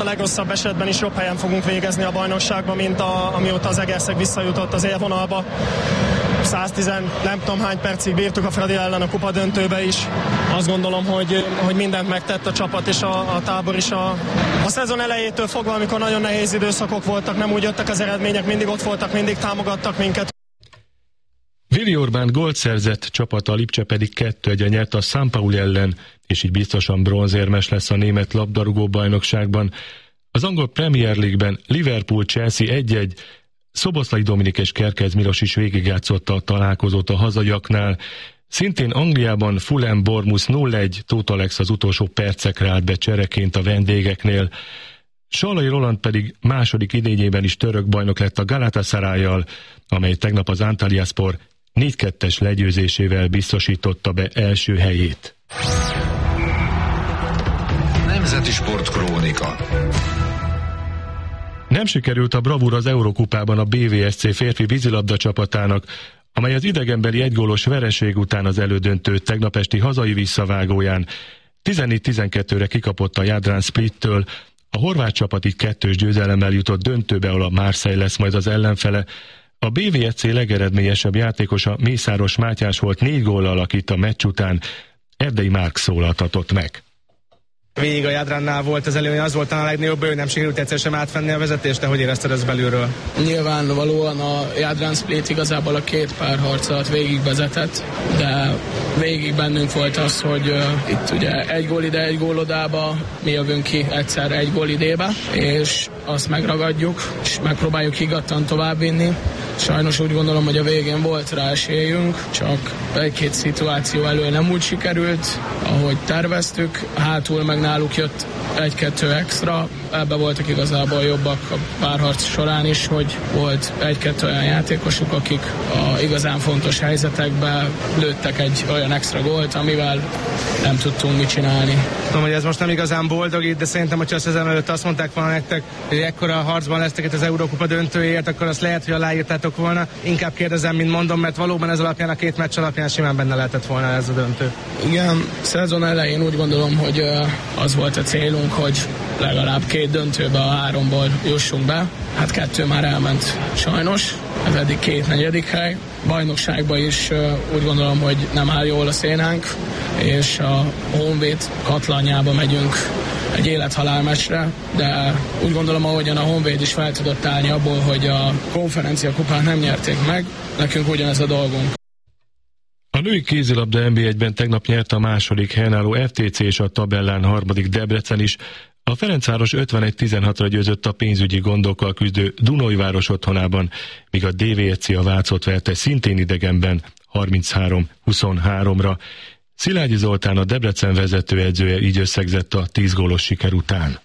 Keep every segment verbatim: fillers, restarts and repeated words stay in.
legrosszabb esetben is jobb helyen fogunk végezni a bajnokságban, mint a, amióta az Egerszeg visszajutott az élvonalba. száztíz nem tudom hány percig bírtuk a Fradi ellen a kupa döntőbe is. Azt gondolom, hogy, hogy mindent megtett a csapat és a, a tábor is. A, a szezon elejétől fogva, amikor nagyon nehéz időszakok voltak, nem úgy jöttek az eredmények, mindig ott voltak, mindig támogattak minket. Vili Orbán gólt szerzett, csapata, a Lipcse pedig kettő egyre nyert a San Pauli ellen, és így biztosan bronzérmes lesz a német labdarúgó bajnokságban. Az angol Premier League-ben Liverpool-Chelsea egy egy, Szoboszlai Dominik és Kerkez Milos is végigjátszotta a találkozót a hazaiaknál. Szintén Angliában Fulham Bournemouth nulla egy, Tóth Alex az utolsó percekre állt be csereként a vendégeknél. Sallai Roland pedig második idényében is török bajnok lett a Galatasarayjal, amely tegnap az Antalyaspor négy kettes legyőzésével biztosította be első helyét. Nemzeti Sport Krónika. Nem sikerült a bravúr az Eurokupában a bé vé es cé férfi vízilabda csapatának, amely az idegenbeli egygólos vereség után az elődöntő tegnap esti hazai visszavágóján tizennégy tizenkettőre kikapott a Jadran Splittől. A horvát csapat így kettős győzelemmel jutott döntőbe, ahol a Marseille lesz majd az ellenfele. A bé vé es cé legeredményesebb játékosa Mészáros Mátyás volt, négy góllal, akit a meccs után Erdei Márk szólaltatott meg. Végig a Jadrannál volt az előny, az volt a legnagyobb, ő nem sikerült egyszer sem átvenni a vezetést, de hogy érezted ezt belülről? Nyilvánvalóan a Jadran Split igazából a két párharc alatt végig vezetett, de végig bennünk volt az, hogy uh, itt ugye egy gól ide, egy gól odába, mi jövünk ki egyszer egy gól idébe, és azt megragadjuk, és megpróbáljuk higgadtan továbbvinni. Sajnos úgy gondolom, hogy a végén volt rá esélyünk, csak egy-két szituáció elől nem úgy sikerült, ahogy terveztük, hátul meg náluk jött egy-kettő extra, ebbe voltak igazából jobbak a párharc során is, hogy volt egy-kettő olyan játékosuk, akik a igazán fontos helyzetekben lőttek egy olyan extra gólt, amivel nem tudtunk mit csinálni. Tudom, hogy ez most nem igazán boldogít, de szerintem, hogyha a szezon előtt azt mondták volna nektek, hogy ekkora harcban lesztek itt az Eurókupa döntőért, akkor azt lehet, hogy aláírtátok volna. Inkább kérdezem, mint mondom, mert valóban ez alapján, a két meccs alapján simán benne lehetett volna ez a döntő. Igen, szezon elején úgy gondolom, hogy az volt a célunk, hogy legalább két döntőbe a háromból jussunk be. Hát kettő már elment sajnos, ez eddig két negyedik hely. Bajnokságban is úgy gondolom, hogy nem áll jól a szénánk, és a Honvéd katlanyába megyünk egy élethalál meccsre, de úgy gondolom, ahogyan a Honvéd is fel tudott állni abból, hogy a konferencia kupát nem nyerték meg, nekünk ugyanez a dolgunk. A női kézilabda en bé egyben tegnap nyert a második helyen álló ef té cé és a tabellán harmadik Debrecen is. A Ferencváros ötvenegy tizenhatra győzött a pénzügyi gondokkal küzdő Dunajváros otthonában, míg a dé vé es cé a Vácot verte szintén idegenben harminchárom huszonháromra. Szilágyi Zoltán, a Debrecen vezetőedzője így összegzett a tíz gólos siker után.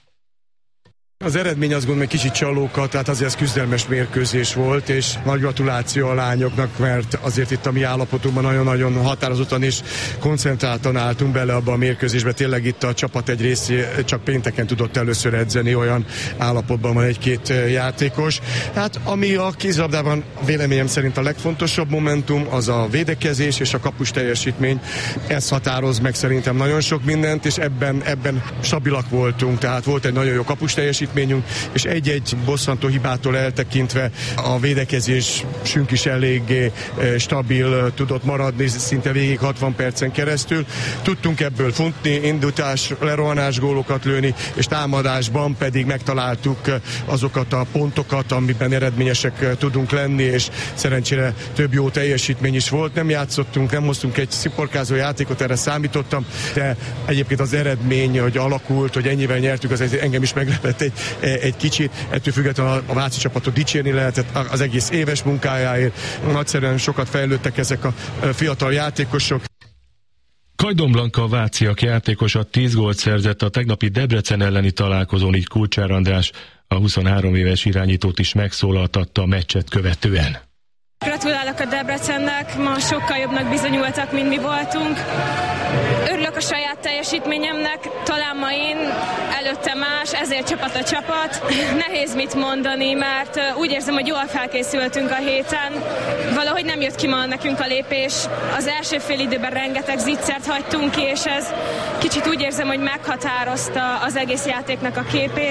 Az eredmény azt gondolom, hogy kicsit csalóka, tehát azért ez küzdelmes mérkőzés volt, és nagy gratuláció a lányoknak, mert azért itt a mi állapotunkban nagyon-nagyon határozottan és koncentráltan álltunk bele abba a mérkőzésbe. Tényleg itt a csapat egy részé csak pénteken tudott először edzeni, olyan állapotban van egy-két játékos. Hát ami a kézilabdában véleményem szerint a legfontosabb momentum, az a védekezés és a kapus teljesítmény. Ez határoz meg szerintem nagyon sok mindent, és ebben, ebben stabilak voltunk, tehát volt egy nagyon jó kapus teljesítmény, és egy-egy bosszantó hibától eltekintve a védekezésünk is eléggé stabil tudott maradni szinte végig hatvan percen keresztül. Tudtunk ebből futni, indítás, lerohanás gólokat lőni, és támadásban pedig megtaláltuk azokat a pontokat, amiben eredményesek tudunk lenni, és szerencsére több jó teljesítmény is volt. Nem játszottunk, nem hoztunk egy sziporkázó játékot, erre számítottam, de egyébként az eredmény, hogy alakult, hogy ennyivel nyertük, az engem is meglepett egy egy kicsit, ettől függetlenül a váci csapatot dicsérni lehetett az egész éves munkájáért. Nagyszerűen sokat fejlődtek ezek a fiatal játékosok. Kajdon Blanka, a váciak játékosa, tíz gólt szerzett a tegnapi Debrecen elleni találkozón, így Kulcsár András a huszonhárom éves irányítót is megszólaltatta a meccset követően. Gratulálok a Debrecennek, ma sokkal jobbnak bizonyultak, mint mi voltunk. Örülök a saját teljesítményemnek, talán ma én, előtte más, ezért csapat a csapat. Nehéz mit mondani, mert úgy érzem, hogy jól felkészültünk a héten. Valahogy nem jött ki ma nekünk a lépés. Az első fél időben rengeteg zicsert hagytunk ki, és ez kicsit úgy érzem, hogy meghatározta az egész játéknak a képét.